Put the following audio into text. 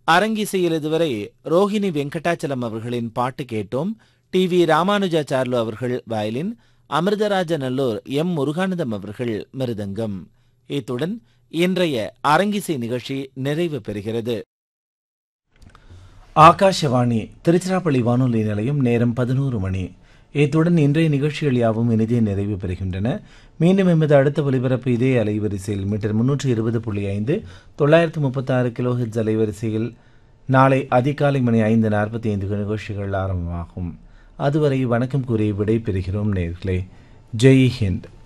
அரங்கிசையில் இதுவரை ரோஹிணி வெங்கடாச்சலம் அவர்களின் பாட்டு கேட்டோம். டி.வி. ராமானுஜாச்சார்லு அவர்கள் வயலின், அமிர்தராஜநல்லூர் எம். முருகானந்தம் அவர்கள் மிருதங்கம். இத்துடன் இன்றைய அரங்கிசை நிகழ்ச்சி நிறைவு பெறுகிறது. ஆகாஷவாணி திருச்சிராப்பள்ளி வானொலி நிலையம், நேரம் 11 மணி. இத்துடன் இன்றைய நிகழ்ச்சிகள் யாவும் இனிதே நிறைவு பெறுகின்றன. மீண்டும் எமது அடுத்த ஒலிபரப்பு இதே அலைவரிசையில் மீட்டர் 320.5 936 கிலோஹெர்ட்ஸ் அலைவரிசையில் நாளை அதிகாலை மணி 5:45 நிகழ்ச்சிகள் ஆரம்பமாகும். அதுவரை வணக்கம் கூறி விடை பெறுகிறோம் நேயர்களே. ஜெய் ஹிந்த்.